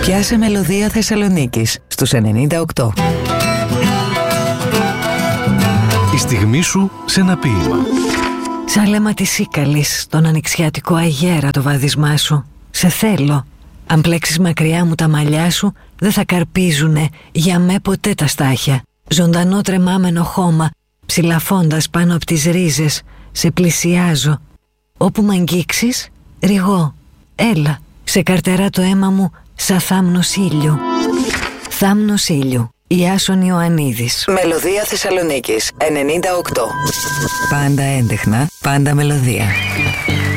Πιάσε μελωδία Θεσσαλονίκης στους 98. Η στιγμή σου σε ένα ποίημα. Σαν λέμα της Ίκαλης, τον ανοιξιατικό αγέρα το βάδισμά σου. Σε θέλω. Αν πλέξεις μακριά μου τα μαλλιά σου, δεν θα καρπίζουνε για με ποτέ τα στάχια. Ζωντανό τρεμάμενο χώμα, ψηλαφώντας πάνω από τις ρίζες, σε πλησιάζω. Όπου μ' αγγίξεις, ρηγώ. Έλα, σε καρτερά το αίμα μου σαν θάμνος ήλιου. Θάμνος ήλιου. Ιάσον Ιωαννίδης. Μελωδία Θεσσαλονίκης 98. Πάντα έντεχνα, πάντα μελωδία.